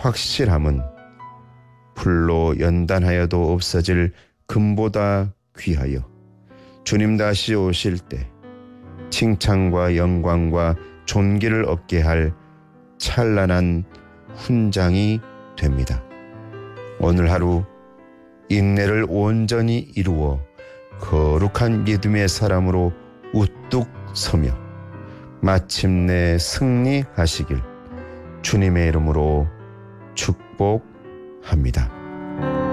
확실함은 풀로 연단하여도 없어질 금보다 귀하여 주님 다시 오실 때 칭찬과 영광과 존귀를 얻게 할 찬란한 훈장이 됩니다. 오늘 하루 인내를 온전히 이루어 거룩한 믿음의 사람으로 우뚝 서며 마침내 승리하시길 주님의 이름으로 축복합니다.